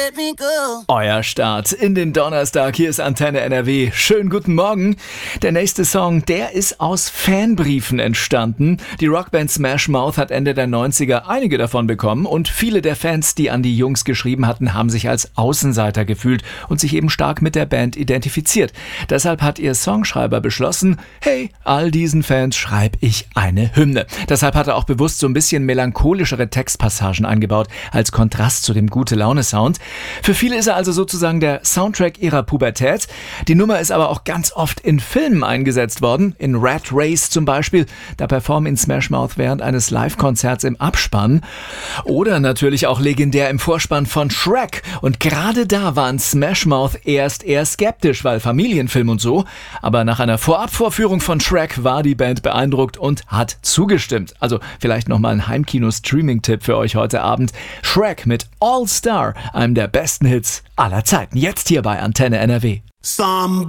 let me go. Euer Start in den Donnerstag. Hier ist Antenne NRW. Schönen guten Morgen. Der nächste Song, der ist aus Fanbriefen entstanden. Die Rockband Smash Mouth hat Ende der 90er einige davon bekommen und viele der Fans, die an die Jungs geschrieben hatten, haben sich als Außenseiter gefühlt und sich eben stark mit der Band identifiziert. Deshalb hat ihr Songschreiber beschlossen, hey, all diesen Fans schreibe ich eine Hymne. Deshalb hat er auch bewusst so ein bisschen melancholischere Textpassagen eingebaut, als Kontrast zu dem Gute-Laune-Sound. Für viele ist er also sozusagen der Soundtrack ihrer Pubertät. Die Nummer ist aber auch ganz oft in Filmen eingesetzt worden. In Rat Race zum Beispiel. Da performen in Smash Mouth während eines Live-Konzerts im Abspann. Oder natürlich auch legendär im Vorspann von Shrek. Und gerade da waren Smash Mouth erst eher skeptisch, weil Familienfilm und so. Aber nach einer Vorabvorführung von Shrek war die Band beeindruckt und hat zugestimmt. Also vielleicht nochmal ein Heimkino-Streaming-Tipp für euch heute Abend. Shrek mit All Star, einem der besten Hits aller Zeiten. Jetzt hier bei Antenne NRW.